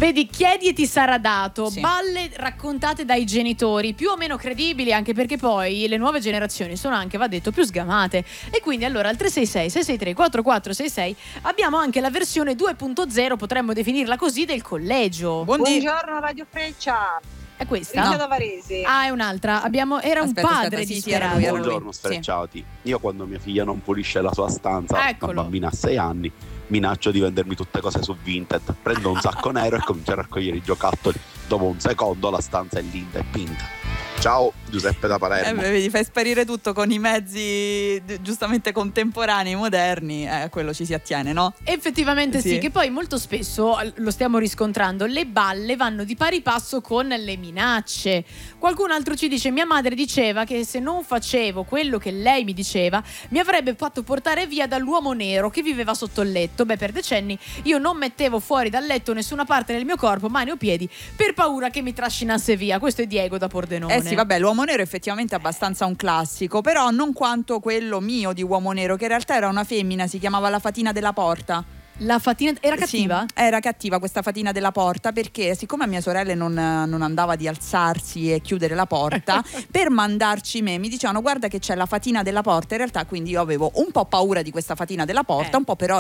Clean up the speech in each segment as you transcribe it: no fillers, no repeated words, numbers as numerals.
Vedi, chiedi e ti sarà dato. Sì. Balle raccontate dai genitori, più o meno credibili, anche perché poi le nuove generazioni sono anche, va detto, più sgamate. E quindi allora al 366-663-4466 abbiamo anche la versione 2.0, potremmo definirla così, del collegio. Buongiorno Radio Freccia. È questa? Rita da Varese. Ah, è un'altra. Era un padre sì, disperato. era lui. Buongiorno sfrecciati. Io quando mia figlia non pulisce la sua stanza, Eccolo. una bambina a 6 anni, minaccio di vendermi tutte cose su Vinted. Prendo un sacco nero e comincio a raccogliere i giocattoli. Dopo un secondo la stanza è linda e pinta. Ciao, Giuseppe da Palermo. Vedi, fai sparire tutto con i mezzi giustamente contemporanei, moderni, quello ci si attiene, no? Effettivamente sì, che poi molto spesso lo stiamo riscontrando, le balle vanno di pari passo con le minacce. Qualcun altro ci dice: mia madre diceva che se non facevo quello che lei mi diceva mi avrebbe fatto portare via dall'uomo nero che viveva sotto il letto. Per decenni io non mettevo fuori dal letto nessuna parte del mio corpo, mani o piedi, per paura che mi trascinasse via. Questo è Diego da Pordenone. Sì, vabbè, l'uomo nero è effettivamente abbastanza un classico, però non quanto quello mio di uomo nero, che in realtà era una femmina, si chiamava la Fatina della Porta. La Fatina era cattiva? Sì, era cattiva questa Fatina della Porta, perché siccome a mia sorella non andava di alzarsi e chiudere la porta, per mandarci me mi dicevano: guarda che c'è la Fatina della Porta. In realtà quindi io avevo un po' paura di questa Fatina della Porta, un po' però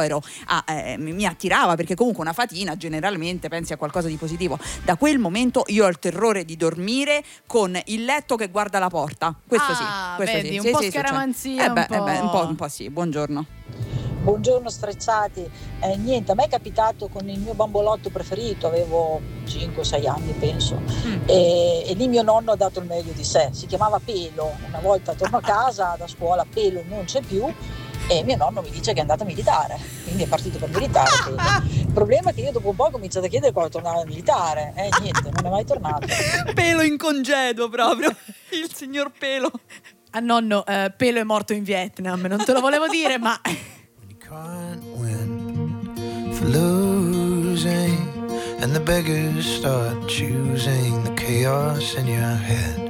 mi attirava, perché comunque una fatina generalmente pensi a qualcosa di positivo. Da quel momento io ho il terrore di dormire con il letto che guarda la porta. Questo vedi, sì. un po' scaramanzia, un po' sì. Buongiorno. Buongiorno sfrecciati. Niente, a me è capitato con il mio bambolotto preferito, avevo 5-6 anni penso, e lì mio nonno ha dato il meglio di sé. Si chiamava Pelo. Una volta torno a casa da scuola, Pelo non c'è più e mio nonno mi dice che è andato a militare, quindi è partito per militare Pelo. Il problema è che io dopo un po' ho cominciato a chiedere quando tornava a militare, niente, non è mai tornato. Pelo in congedo proprio, il signor Pelo. A nonno, Pelo è morto in Vietnam, non te lo volevo dire, ma Can't win for losing, and the beggars start choosing the chaos in your head.